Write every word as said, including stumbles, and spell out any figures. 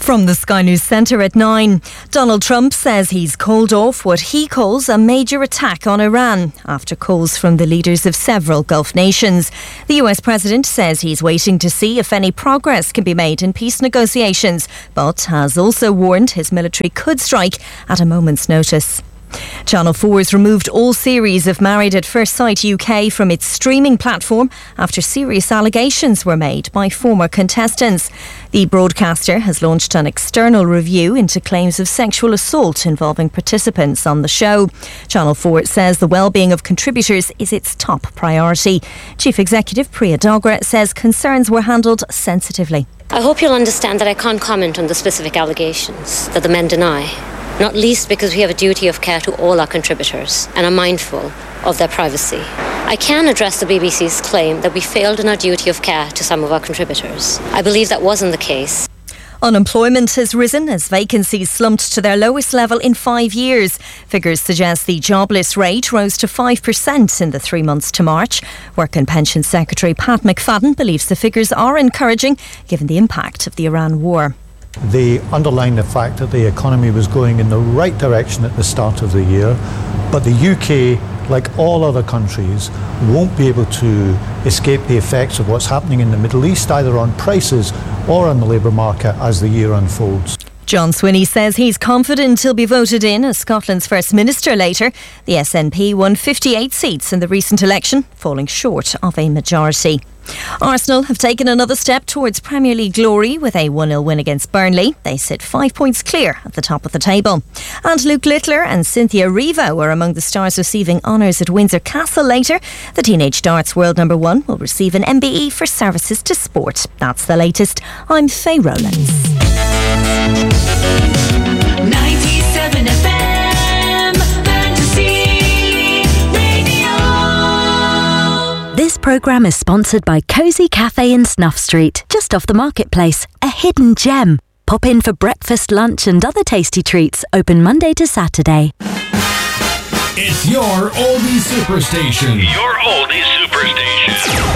From the Sky News Centre at nine, Donald Trump says he's called off what he calls a major attack on Iran after calls from the leaders of several Gulf nations. The U S president says he's waiting to see if any progress can be made in peace negotiations, but has also warned his military could strike at a moment's notice. Channel four's removed all series of Married at First Sight U K from its streaming platform after serious allegations were made by former contestants. The broadcaster has launched an external review into claims of sexual assault involving participants on the show. Channel four says the well-being of contributors is its top priority. Chief Executive Priya Dogra says concerns were handled sensitively. I hope you'll understand that I can't comment on the specific allegations that the men deny. Not least because we have a duty of care to all our contributors and are mindful of their privacy. I can address the B B C's claim that we failed in our duty of care to some of our contributors. I believe that wasn't the case. Unemployment has risen as vacancies slumped to their lowest level in five years. Figures suggest the jobless rate rose to five percent in the three months to March. Work and Pensions Secretary Pat McFadden believes the figures are encouraging given the impact of the Iran war. They underline the fact that the economy was going in the right direction at the start of the year, but the U K, like all other countries, won't be able to escape the effects of what's happening in the Middle East, either on prices or on the labour market as the year unfolds. John Swinney says he's confident he'll be voted in as Scotland's First Minister later. The S N P won fifty-eight seats in the recent election, falling short of a majority. Arsenal have taken another step towards Premier League glory with a one nil win against Burnley. They sit five points clear at the top of the table. And Luke Littler and Cynthia Erivo are among the stars receiving honours at Windsor Castle later. The teenage darts world number one will receive an M B E for services to sport. That's the latest. I'm Faye Rowlands. ninety-seven F M Fantasy Radio. This programme is sponsored by Cosy Cafe in Snuff Street, just off the marketplace, a hidden gem. Pop in for breakfast, lunch and other tasty treats, open Monday to Saturday. It's your oldie superstation. Your oldie superstation.